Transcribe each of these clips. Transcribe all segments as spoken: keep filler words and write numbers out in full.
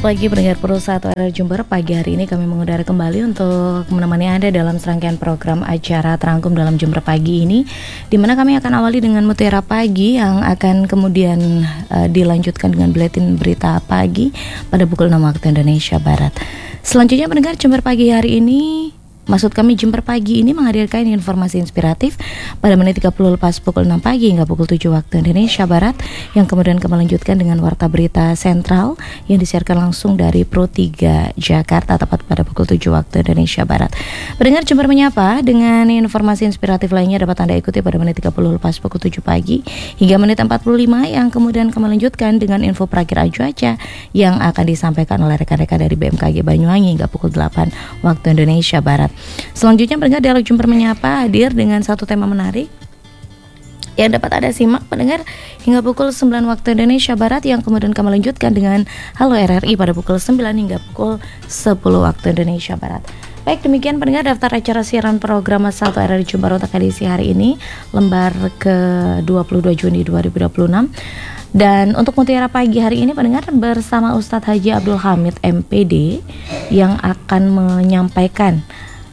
Selamat pagi pendengar Pro satu R R I Jember. Pagi hari ini kami mengudara kembali untuk menemani Anda dalam serangkaian program acara Terangkum dalam Jember pagi ini, di mana kami akan awali dengan Mutiara Pagi yang akan kemudian uh, dilanjutkan dengan buletin berita pagi pada pukul enam waktu Indonesia Barat. Selanjutnya pendengar Jember pagi hari ini, maksud kami Jember pagi ini menghadirkan informasi inspiratif pada menit tiga puluh lepas pukul enam pagi hingga pukul tujuh waktu Indonesia Barat, yang kemudian kami lanjutkan dengan Warta Berita Sentral yang disiarkan langsung dari Pro tiga Jakarta tepat pada pukul tujuh waktu Indonesia Barat. Pendengar Jember Menyapa dengan informasi inspiratif lainnya dapat Anda ikuti pada menit tiga puluh lepas pukul tujuh pagi hingga menit empat puluh lima, yang kemudian kami lanjutkan dengan info perakiraan cuaca yang akan disampaikan oleh rekan-rekan dari B M K G Banyuwangi hingga pukul delapan waktu Indonesia Barat. Selanjutnya pendengar Dialog Jember Menyapa hadir dengan satu tema menarik yang dapat Anda simak pendengar hingga pukul sembilan waktu Indonesia Barat, yang kemudian kami lanjutkan dengan Halo R R I pada pukul sembilan hingga pukul sepuluh waktu Indonesia Barat. Baik, demikian pendengar daftar acara siaran program satu R R I Jember untuk edisi hari ini, lembar ke dua puluh dua Juni dua ribu dua puluh enam. Dan untuk Mutiara Pagi hari ini pendengar bersama Ustadz Haji Abdul Hamid M P D yang akan menyampaikan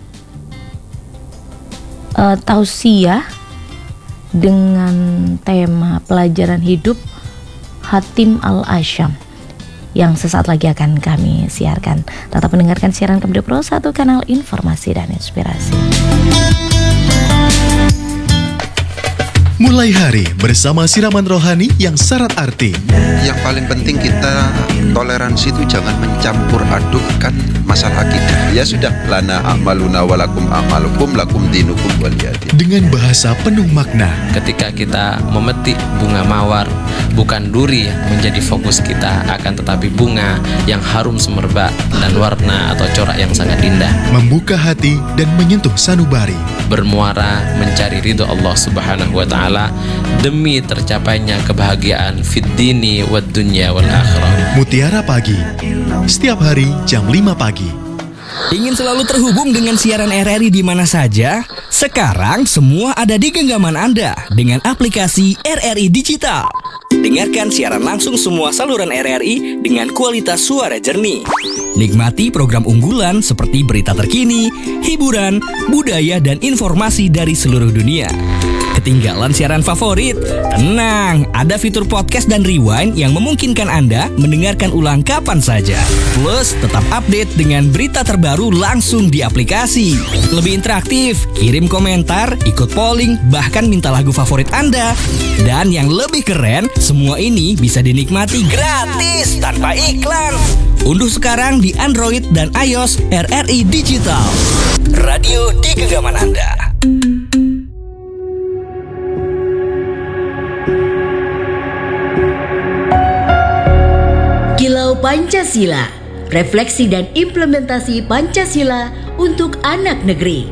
Uh, tausiah dengan tema pelajaran hidup Hatim Al-Asyam yang sesaat lagi akan kami siarkan. Tetap mendengarkan siaran kami di Pro satu, kanal informasi dan inspirasi. Mulai hari bersama siraman rohani yang syarat arti. Yang paling penting kita toleransi itu jangan mencampur adukkan masalah akidah. Ya sudah, lana a'maluna walakum a'malukum lakum dinukum waliyadin. Dengan bahasa penuh makna. Ketika kita memetik bunga mawar, bukan duri yang menjadi fokus kita, akan tetapi bunga yang harum semerbak dan warna atau corak yang sangat indah. Membuka hati dan menyentuh sanubari. Bermuara mencari ridho Allah Subhanahu wa Ta'ala demi tercapainya kebahagiaan fid dini wad dunya wal akhirah. Mutiara Pagi, setiap hari jam lima pagi. Ingin selalu terhubung dengan siaran R R I di mana saja? Sekarang semua ada di genggaman Anda dengan aplikasi R R I Digital. Dengarkan siaran langsung semua saluran R R I dengan kualitas suara jernih. Nikmati program unggulan seperti berita terkini, hiburan, budaya, dan informasi dari seluruh dunia. Ketinggalan siaran favorit? Tenang, ada fitur podcast dan rewind yang memungkinkan Anda mendengarkan ulang kapan saja. Plus, tetap update dengan berita terbaru langsung di aplikasi. Lebih interaktif, kirim komentar, ikut polling, bahkan minta lagu favorit Anda. Dan yang lebih keren, semua ini bisa dinikmati gratis tanpa iklan. Unduh sekarang di Android dan iOS R R I Digital. Radio di genggaman Anda. Kilau Pancasila, refleksi dan implementasi Pancasila untuk anak negeri.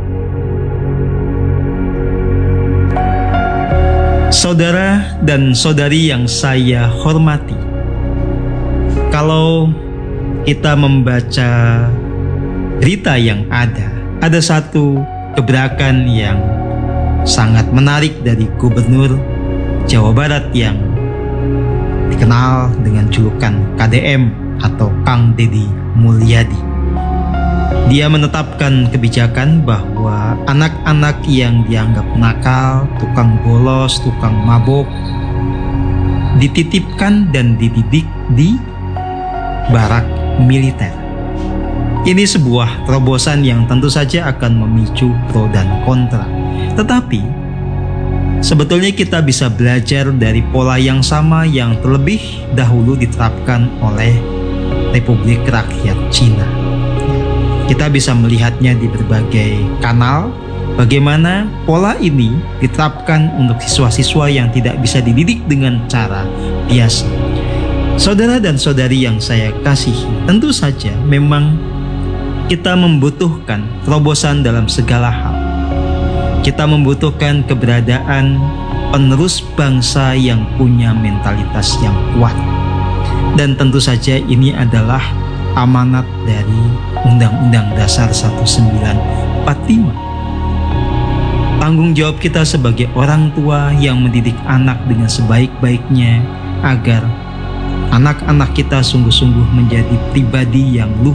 Saudara dan saudari yang saya hormati, kalau kita membaca berita yang ada, ada satu gebrakan yang sangat menarik dari Gubernur Jawa Barat yang dikenal dengan julukan K D M atau Kang Deddy Mulyadi. Dia menetapkan kebijakan bahwa anak-anak yang dianggap nakal, tukang bolos, tukang mabuk dititipkan dan dididik di barak militer. Ini sebuah terobosan yang tentu saja akan memicu pro dan kontra. Tetapi sebetulnya kita bisa belajar dari pola yang sama yang terlebih dahulu diterapkan oleh Republik Rakyat Cina. Kita bisa melihatnya di berbagai kanal, bagaimana pola ini diterapkan untuk siswa-siswa yang tidak bisa dididik dengan cara biasa. Saudara dan saudari yang saya kasihi, tentu saja memang kita membutuhkan terobosan dalam segala hal. Kita membutuhkan keberadaan penerus bangsa yang punya mentalitas yang kuat. Dan tentu saja ini adalah amanat dari Undang-Undang Dasar seribu sembilan ratus empat puluh lima. Tanggung jawab kita sebagai orang tua yang mendidik anak dengan sebaik-baiknya agar anak-anak kita sungguh-sungguh menjadi pribadi yang luhur